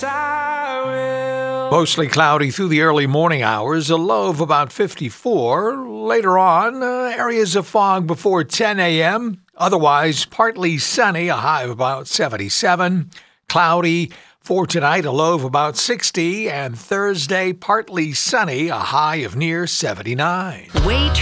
Mostly cloudy through the early morning hours, a low of about 54. Later on, areas of fog before 10 a.m. Otherwise, partly sunny, a high of about 77. Cloudy for tonight, a low of about 60. And Thursday, partly sunny, a high of near 79.